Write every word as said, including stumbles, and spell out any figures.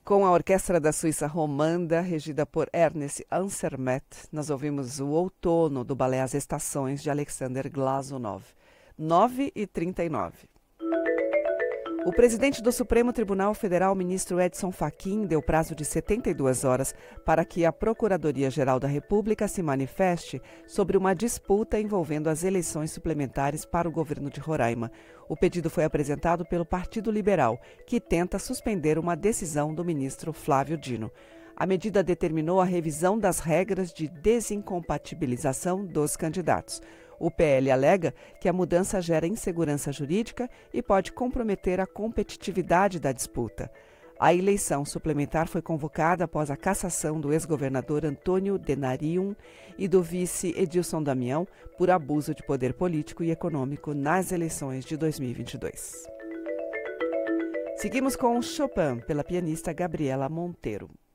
Com a orquestra da Suíça Romanda, regida por Ernest Ansermet, nós ouvimos o Outono do balé As Estações, de Alexander Glazunov. nove e trinta e nove. O presidente do Supremo Tribunal Federal, ministro Edson Fachin, deu prazo de setenta e duas horas para que a Procuradoria-Geral da República se manifeste sobre uma disputa envolvendo as eleições suplementares para o governo de Roraima. O pedido foi apresentado pelo Partido Liberal, que tenta suspender uma decisão do ministro Flávio Dino. A medida determinou a revisão das regras de desincompatibilização dos candidatos. O P L alega que a mudança gera insegurança jurídica e pode comprometer a competitividade da disputa. A eleição suplementar foi convocada após a cassação do ex-governador Antônio Denarium e do vice Edilson Damião por abuso de poder político e econômico nas eleições de dois mil e vinte e dois. Seguimos com Chopin, pela pianista Gabriela Monteiro.